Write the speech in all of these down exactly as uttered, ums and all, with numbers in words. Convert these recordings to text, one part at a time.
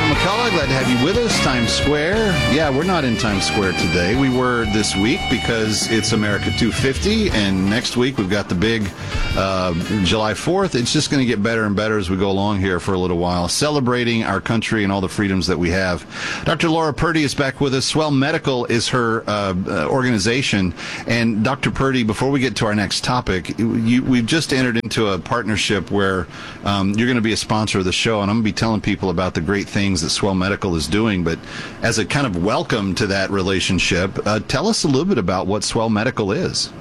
McCullough, glad to have you with us. Times Square. Yeah, we're not in Times Square today. We were this week because it's America two fifty, and next week we've got the big uh, July fourth. It's just going to get better and better as we go along here for a little while, celebrating our country and all the freedoms that we have. Doctor Laura Purdy is back with us. Swell Medical is her uh, uh, organization. And Doctor Purdy, before we get to our next topic, you, we've just entered into a partnership where um, you're going to be a sponsor of the show, and I'm going to be telling people about the great things that Swell Medical is doing. But as a kind of welcome to that relationship, uh, tell us a little bit about what Swell Medical is.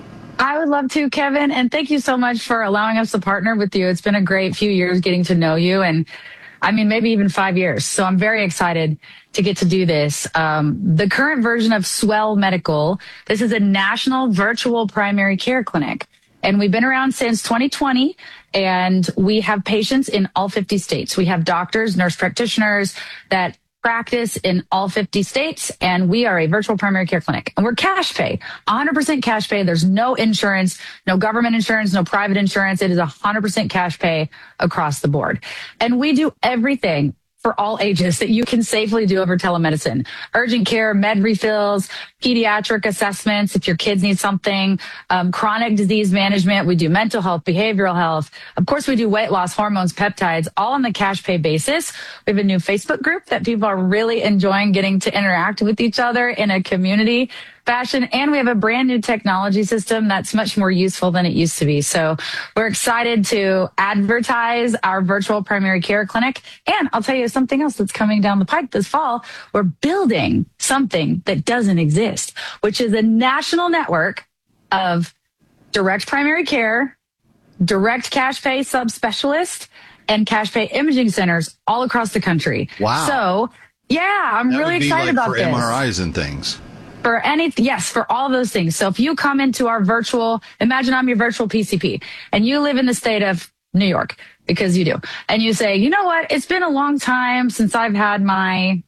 I would love to, Kevin, and thank you so much for allowing us to partner with you. It's been a great few years getting to know you, and I mean, maybe even five years. So I'm very excited to get to do this. Um, the current version of Swell Medical, this is a national virtual primary care clinic. And we've been around since twenty twenty, and we have patients in all fifty states. We have doctors, nurse practitioners that practice in all fifty states, and we are a virtual primary care clinic. And we're cash pay, one hundred percent cash pay. There's no insurance, no government insurance, no private insurance. It is one hundred percent cash pay across the board. And we do everything for all ages that you can safely do over telemedicine. Urgent care, med refills, pediatric assessments if your kids need something, um, chronic disease management. We do mental health, behavioral health. Of course, we do weight loss, hormones, peptides, all on the cash pay basis. We have a new Facebook group that people are really enjoying getting to interact with each other in a community fashion. And we have a brand new technology system that's much more useful than it used to be. So we're excited to advertise our virtual primary care clinic. And I'll tell you something else that's coming down the pike this fall. We're building something that doesn't exist, which is a national network of direct primary care, direct cash pay subspecialists, and cash pay imaging centers all across the country. Wow. So yeah, I'm that really would be excited like about for this. M R Is and things. For anything, yes, for all those things. So if you come into our virtual, imagine I'm your virtual P C P, and you live in the state of New York, because you do, and you say, you know what, it's been a long time since I've had my,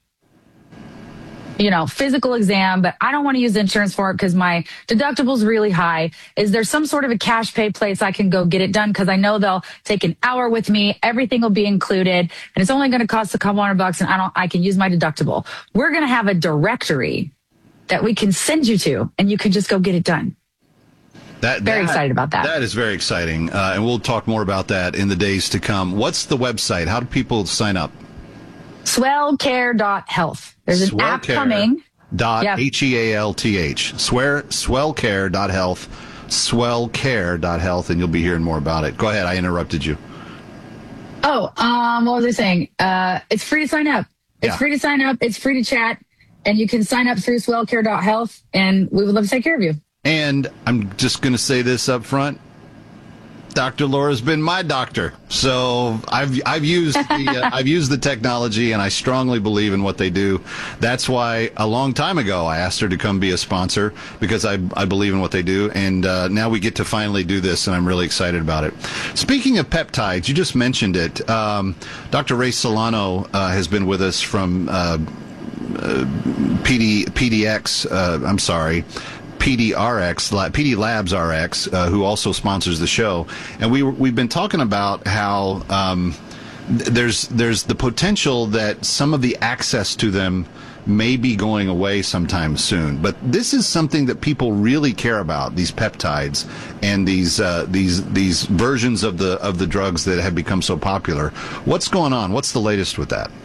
you know, physical exam, but I don't want to use insurance for it because my deductible's really high. Is there some sort of a cash pay place I can go get it done? Because I know they'll take an hour with me. Everything will be included, and it's only going to cost a couple hundred bucks, and I don't, I can use my deductible. We're going to have a directory that we can send you to, and you can just go get it done. That, very that, excited about that. That is very exciting, uh, and we'll talk more about that in the days to come. What's the website? How do people sign up? swell care dot health. There's an Swell app Care coming. Dot Yep. H E A L T H. Swear, swellcare dot health. swellcare dot health, and you'll be hearing more about it. Go ahead. I interrupted you. Oh, um, what was I saying? Uh, it's free to sign up. It's Yeah. free to sign up. It's free to chat. And you can sign up through swell care dot health, and we would love to take care of you. And I'm just going to say this up front. Doctor Laura's been my doctor, so I've I've used the uh, I've used the technology, and I strongly believe in what they do. That's why a long time ago I asked her to come be a sponsor, because I I believe in what they do, and uh, now we get to finally do this, and I'm really excited about it. Speaking of peptides, you just mentioned it. Um, Doctor Ray Solano uh, has been with us from uh, uh, P D P D X. Uh, I'm sorry. P D R X, P D Labs R X, uh, who also sponsors the show, and we we've been talking about how um, th- there's there's the potential that some of the access to them may be going away sometime soon. But this is something that people really care about: these peptides and these uh, these these versions of the of the drugs that have become so popular. What's going on? What's the latest with that?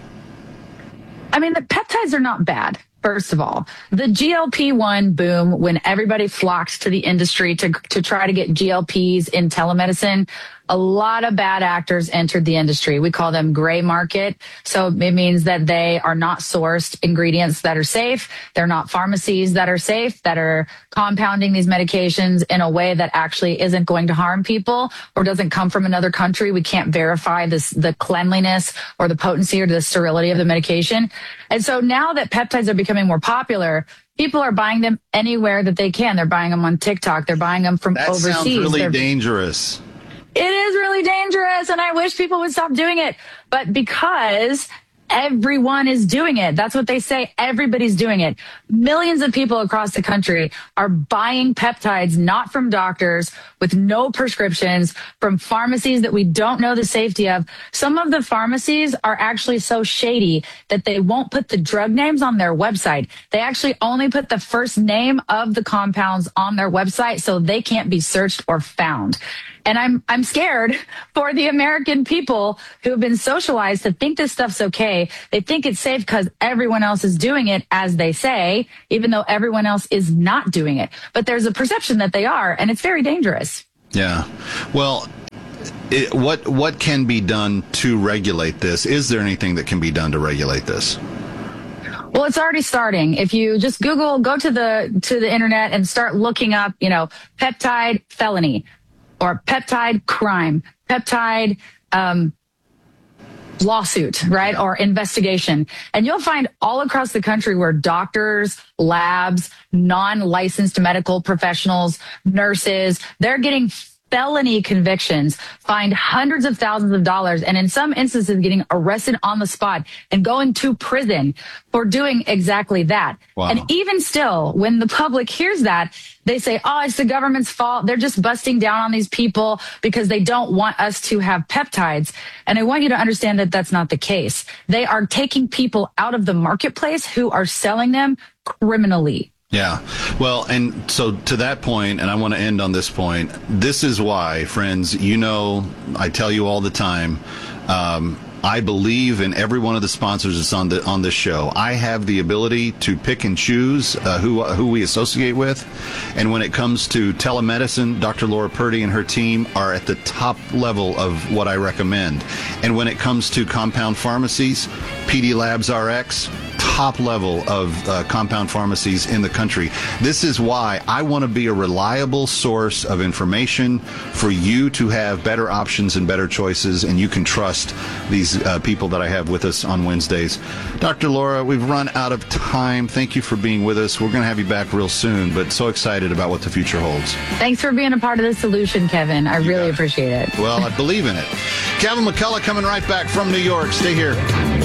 I mean, the peptides are not bad. First of all, the G L P one boom, when everybody flocked to the industry to to try to get G L Ps in telemedicine, a lot of bad actors entered the industry. We call them gray market. So it means that they are not sourced ingredients that are safe. They're not pharmacies that are safe, that are compounding these medications in a way that actually isn't going to harm people or doesn't come from another country. We can't verify this, the cleanliness or the potency or the sterility of the medication. And so now that peptides are becoming more popular, people are buying them anywhere that they can. They're buying them on TikTok. They're buying them from that overseas. That sounds really They're, dangerous. It is really dangerous, and I wish people would stop doing it. But because everyone is doing it. That's what they say. Everybody's doing it. Millions of people across the country are buying peptides, not from doctors, with no prescriptions, from pharmacies that we don't know the safety of. Some of the pharmacies are actually so shady that they won't put the drug names on their website. They actually only put the first name of the compounds on their website so they can't be searched or found. And I'm I'm scared for the American people who have been socialized to think this stuff's okay. They think it's safe because everyone else is doing it, as they say, even though everyone else is not doing it. But there's a perception that they are, and it's very dangerous. Yeah. Well, it, what what can be done to regulate this? Is there anything that can be done to regulate this? Well, it's already starting. If you just Google, go to the to the internet and start looking up, you know, peptide felony, or peptide crime, peptide um, lawsuit, right? Or investigation. And you'll find all across the country where doctors, labs, non-licensed medical professionals, nurses, they're getting felony convictions, fined hundreds of thousands of dollars, and in some instances getting arrested on the spot and going to prison for doing exactly that. Wow. And even still, when the public hears that, they say, oh, it's the government's fault. They're just busting down on these people because they don't want us to have peptides. And I want you to understand that that's not the case. They are taking people out of the marketplace who are selling them criminally. Yeah. Well, and so to that point, and I want to end on this point, this is why, friends, you know, I tell you all the time, um, I believe in every one of the sponsors that's on the on this show. I have the ability to pick and choose uh, who who we associate with, and when it comes to telemedicine, Doctor Laura Purdy and her team are at the top level of what I recommend. And when it comes to compound pharmacies, P D Labs R X, top level of uh, compound pharmacies in the country. This is why I want to be a reliable source of information for you to have better options and better choices, and you can trust these uh, people that I have with us on Wednesdays. Doctor Laura, we've run out of time. Thank you for being with us. We're going to have you back real soon, but so excited about what the future holds. Thanks for being a part of the solution, Kevin. I You really got it. appreciate it. Well, I believe in it. Kevin McCullough coming right back from New York. Stay here.